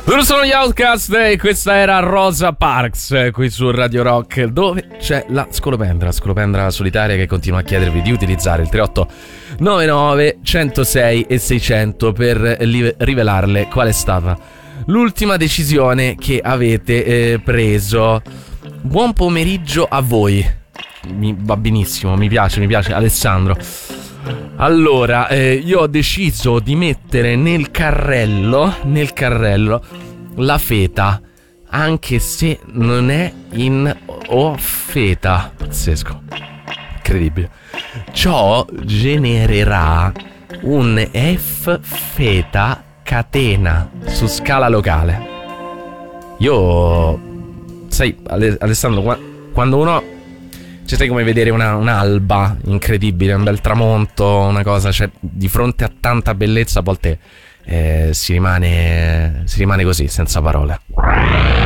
Loro sono gli Outcast e questa era Rosa Parks qui su Radio Rock, dove c'è la scolopendra solitaria che continua a chiedervi di utilizzare il 3899 106 e 600 per rivelarle qual è stata l'ultima decisione che avete preso. Buon pomeriggio a voi. Va benissimo, mi piace Alessandro. Allora, io ho deciso di mettere nel carrello la feta, anche se non è in feta. Pazzesco, incredibile. Ciò genererà un F feta catena su scala locale. Io, sai, Alessandro, quando uno, cioè, sai, come vedere un'alba incredibile, un bel tramonto, una cosa, cioè, di fronte a tanta bellezza a volte si rimane così, senza parole.